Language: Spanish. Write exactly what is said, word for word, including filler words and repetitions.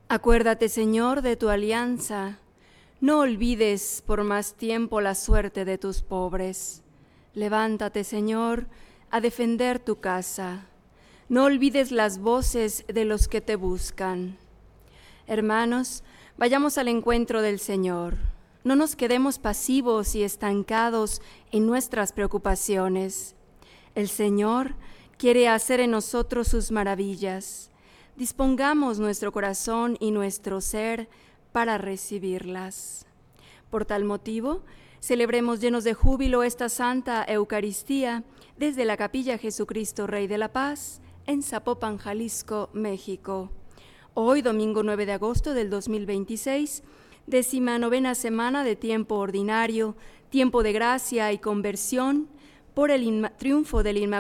Acuérdate, Señor, de tu alianza. No olvides por más tiempo la suerte de tus pobres. Levántate, Señor, a defender tu casa. No olvides las voces de los que te buscan. Hermanos, vayamos al encuentro del Señor. No nos quedemos pasivos y estancados en nuestras preocupaciones. El Señor quiere hacer en nosotros sus maravillas. Dispongamos nuestro corazón y nuestro ser para recibirlas. Por tal motivo, celebremos llenos de júbilo esta Santa Eucaristía desde la Capilla Jesucristo Rey de la Paz en Zapopan, Jalisco, México. Hoy, domingo nueve de agosto del dos mil veintiséis, décima novena semana de tiempo ordinario, tiempo de gracia y conversión por el triunfo del Inmaculado